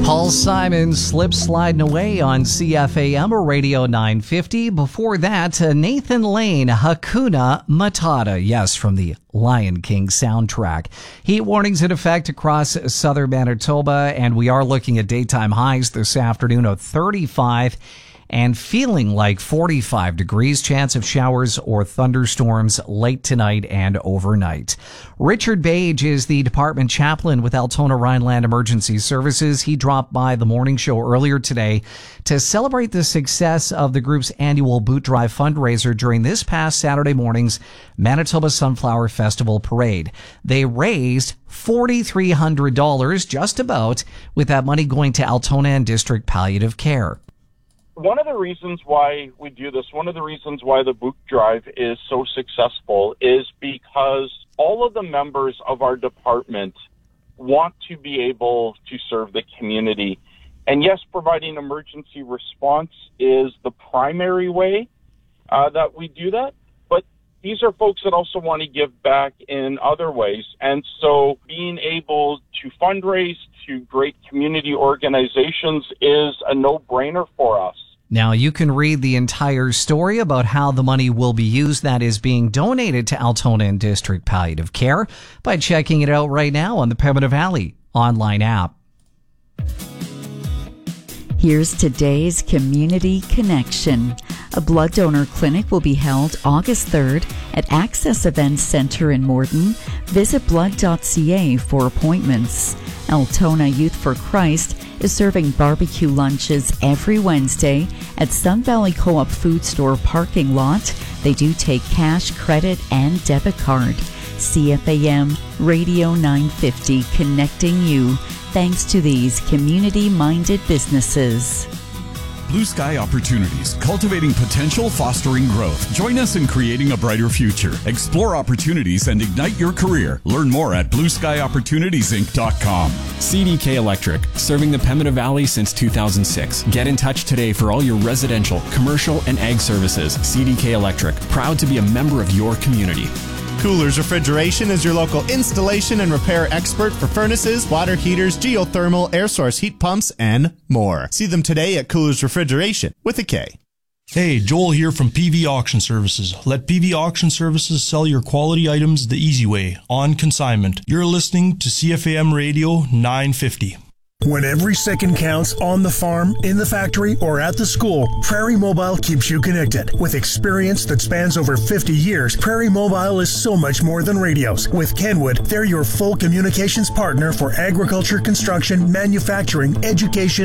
Paul Simon slip sliding away on CFAM Radio 950. Before that, Nathan Lane, Hakuna Matata. Yes, from the Lion King soundtrack. Heat warnings in effect across southern Manitoba, and we are looking at daytime highs this afternoon of 35 and feeling like 45 degrees. Chance of showers or thunderstorms late tonight and overnight. Richard Bage is the department chaplain with Altona Rhineland Emergency Services. He dropped by the morning show earlier today to celebrate the success of the group's annual Boot Drive fundraiser during this past Saturday morning's Manitoba Sunflower Festival Parade. They raised $4,300, just about, with that money going to Altona and District Palliative Care. One of the reasons why we do this, one of the reasons why the Boot Drive is so successful is because all of the members of our department want to be able to serve the community. And yes, providing emergency response is the primary way that we do that. But these are folks that also want to give back in other ways. And so being able to fundraise to great community organizations is a no-brainer for us. Now, you can read the entire story about how the money will be used that is being donated to Altona and District Palliative Care by checking it out right now on the Pembina Valley online app. Here's today's Community Connection. A blood donor clinic will be held August 3rd at Access Events Centre in Morden. Visit blood.ca for appointments. Altona Youth for Christ is serving barbecue lunches every Wednesday at Sun Valley Co-op Food Store parking lot. They do take cash, credit, and debit card. CFAM Radio 950, connecting you thanks to these community-minded businesses. Blue Sky Opportunities, cultivating potential, fostering growth. Join us in creating a brighter future. Explore opportunities and ignite your career. Learn more at blueskyopportunitiesinc.com. CDK Electric, serving the Pembina Valley since 2006. Get in touch today for all your residential, commercial, and ag services. CDK Electric, proud to be a member of your community. Coolers Refrigeration is your local installation and repair expert for furnaces, water heaters, geothermal, air source heat pumps, and more. See them today at Coolers Refrigeration with a K. Hey, Joel here from PV Auction Services. Let PV Auction Services sell your quality items the easy way, on consignment. You're listening to CFAM Radio 950. When every second counts on the farm, in the factory, or at the school, Prairie Mobile keeps you connected. With experience that spans over 50 years, Prairie Mobile is so much more than radios. With Kenwood, they're your full communications partner for agriculture, construction, manufacturing, education,